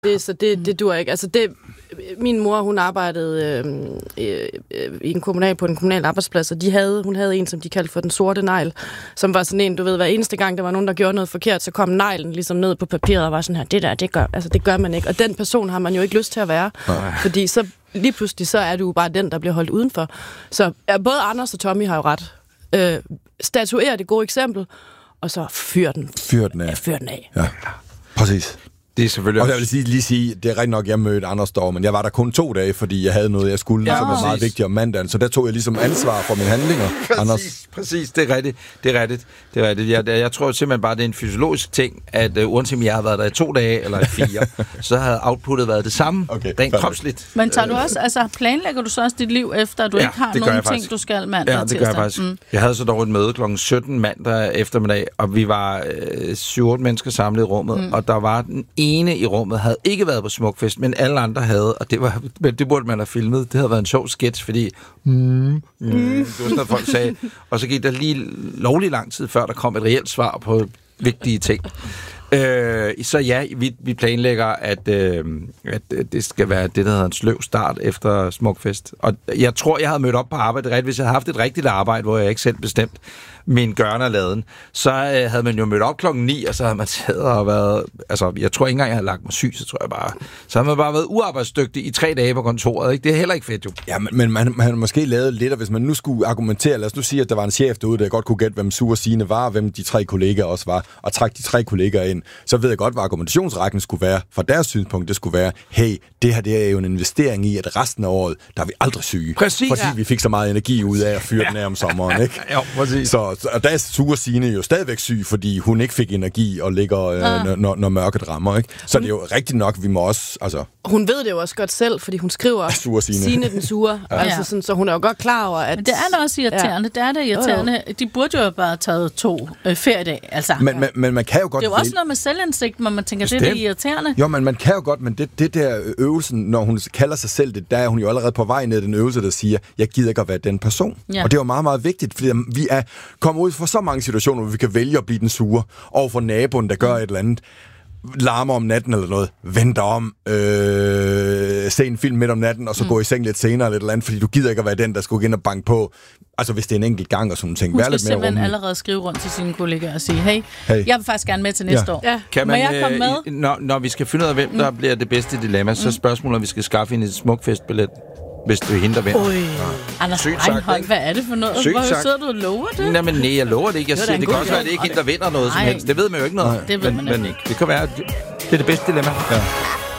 Det dur ikke. Altså min mor, hun arbejdede på en kommunal arbejdsplads, og hun havde en, som de kaldte for den sorte negl, som var sådan en, du ved, hver eneste gang, der var nogen, der gjorde noget forkert, så kom neglen ligesom ned på papiret og var sådan her, det gør man ikke. Og den person har man jo ikke lyst til at være, fordi så lige pludselig, så er du jo bare den, der bliver holdt udenfor. Så både Anders og Tommy har jo ret. Statuere det gode eksempel, og så fyr den af. Ja, præcis. Det er selvfølgelig. Og jeg vil lige sige, det er rigtig nok, jeg mødte Anders dog, men jeg var der kun 2 dage, fordi jeg havde noget, jeg skulle, som var meget vigtigt om mandagen. Så der tog jeg ligesom ansvar for mine handlinger. Præcis, det er rigtigt. Jeg tror simpelthen bare, det er en fysiologisk ting, at uanset om jeg har været der i 2 dage eller i 4, så havde outputtet været det samme, rent kropsligt. Men tager du også, planlægger du så også dit liv efter, at du ikke har nogen ting, du skal mandag til? Ja, det gør jeg faktisk. Jeg havde så dog et møde kl. 17 mandag eftermiddag, og vi var 7-8 mennesker samlet i rummet, og der var den ene i rummet havde ikke været på Smukfest, men alle andre havde, og det burde man have filmet. Det havde været en sjov sketch, fordi det var sådan, at folk sagde, og så gik der lige lovlig lang tid, før der kom et reelt svar på vigtige ting. Så ja, vi planlægger, at det skal være det, der hedder en sløv start efter Smukfest. Og jeg tror, jeg havde mødt op på arbejde, hvis jeg havde haft et rigtigt arbejde, hvor jeg ikke selv bestemt min gørne og laden, så havde man jo mødt op 9:00, og så havde man siddet og været... Altså, jeg tror ikke engang, jeg havde lagt mig syg, så tror jeg bare... Så havde man bare været uarbejdsdygtig i 3 dage på kontoret, ikke? Det er heller ikke fedt, jo. Ja, men man har måske lavet lidt, og hvis man nu skulle argumentere, lad os nu sige, at der var en chef derude, der godt kunne gætte, hvem Sue og Signe var, og hvem de 3 kollegaer også var, og trække de 3 kollegaer ind, så ved jeg godt, hvad argumentationsrækken skulle være. Fra deres synspunkt, det skulle være, hey, det her det er jo en investering i, at resten af året, der er vi aldrig syge. Præcis. Fordi vi fik så meget energi ud af at fyre den af om sommeren, ikke? Jo, præcis. Og der er Sue og Signe jo stadigvæk syg, fordi hun ikke fik energi og ligger, når mørket rammer, ikke? Så det er jo rigtigt nok, vi må også... Altså... Hun ved det jo også godt selv, fordi hun skriver Signe den sure. Altså sådan, så hun er jo godt klar over, at... Men det er da også irriterende. Ja. Det er da irriterende. De burde jo bare have taget 2 feriedage. Altså. Men man kan jo godt... Det er jo også noget med selvindsigt, hvor man tænker, det er irriterende. Jo, men man kan jo godt, men det der øvelsen, når hun kalder sig selv det, der er hun jo allerede på vej ned den øvelse, der siger, jeg gider ikke at være den person. Ja. Og det er jo meget, meget vigtigt, fordi vi er kommet ud for så mange situationer, hvor vi kan vælge at blive den sure over for naboen, der gør et eller andet, larmer om natten eller noget, venter om, se en film midt om natten, og så gå i seng lidt senere eller et eller andet, fordi du gider ikke at være den, der skulle gå ind og banke på. Altså, hvis det er en enkelt gang og sådan ting. Hun skal simpelthen allerede skrive rundt til sine kollegaer og sige, hey, jeg vil faktisk gerne med til næste år. Ja. Kan man, må jeg komme med? Når vi skal finde ud af, hvem der bliver det bedste dilemma, så spørgsmålet, om vi skal skaffe en Smukfestbillet, hvis du henter vind. Anders Reinholdt, hvad er det for noget? Hvor sidder du og lover det? Nej, jeg lover det ikke. Jeg siger, det kan også være, at det ikke hende, der vinder noget som helst. Det ved man jo ikke noget. Det ved man ikke. Det kan være, det er det bedste dilemma. Ja.